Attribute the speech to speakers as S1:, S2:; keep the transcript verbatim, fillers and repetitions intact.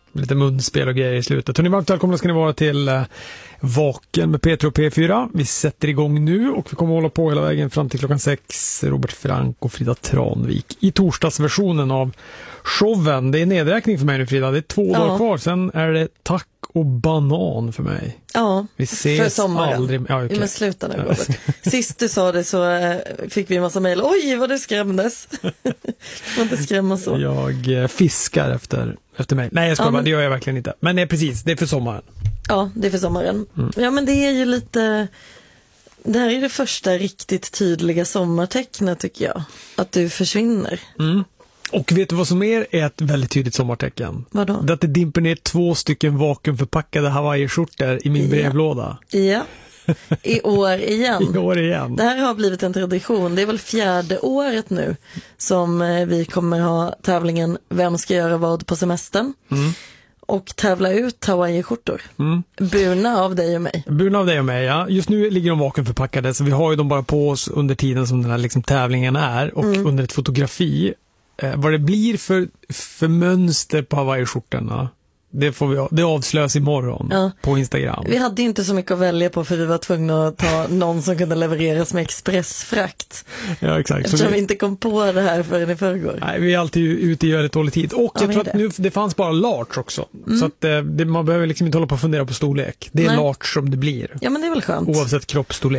S1: lite munspel och grejer i slutet. Och ni varmt välkomna ska ni vara till eh, Vaken med Peter och P fyra. Vi sätter igång nu och vi kommer hålla på hela vägen fram till klockan sex. Robert Frank och Frida Tranvik i torsdagsversionen av showen. Det är nedräkning för mig nu, Frida. Det är två ja. dagar kvar. Sen är det tack och banan för mig.
S2: Ja,
S1: vi ses
S2: för sommaren.
S1: Aldrig. Ja, okay.
S2: Men sluta nu, Robert. Sist du sa det så äh, fick vi en massa mejl. Oj, vad du skrämdes. Du får inte skrämma så.
S1: Jag äh, fiskar efter, efter mig. Nej, jag ska ja, bara, men... det gör jag verkligen inte. Men det är precis, det är för sommaren.
S2: Ja, det är för sommaren. Mm. Ja, men det är ju lite... Det här är det första riktigt tydliga sommartecknet, tycker jag. Att du försvinner.
S1: Mm. Och vet du vad som är ett väldigt tydligt sommartecken?
S2: Vadå?
S1: Det att det dimper ner två stycken vakuumförpackade Hawaii-skjortor i min
S2: ja.
S1: brevlåda.
S2: Ja, i år igen.
S1: I år igen.
S2: Det här har blivit en tradition. Det är väl fjärde året nu som vi kommer ha tävlingen Vem ska göra vad på semestern? Mm. Och tävla ut Hawaii-skjortor. Mm. Burna av dig och mig.
S1: Burna av dig och mig, ja. Just nu ligger de vakuumförpackade, så vi har ju dem bara på oss under tiden som den här liksom tävlingen är. Och mm. under ett fotografi. Eh, vad det blir för, för mönster på Hawaii-skjortorna, det får vi, det avslöjas imorgon ja. på Instagram.
S2: Vi hade inte så mycket att välja på, för vi var tvungna att ta någon som kunde levereras med expressfrakt.
S1: Ja, exakt.
S2: Eftersom
S1: vi...
S2: vi inte kom på det här förrän i förrgår.
S1: Nej, vi är alltid ute i väldigt dålig tid. Och ja, jag tror att nu, det fanns bara large också. Mm. Så att det, man behöver liksom inte hålla på att fundera på storlek. Det är Nej. large som det blir.
S2: Ja, men det är väl skönt.
S1: Oavsett kroppsstorlek.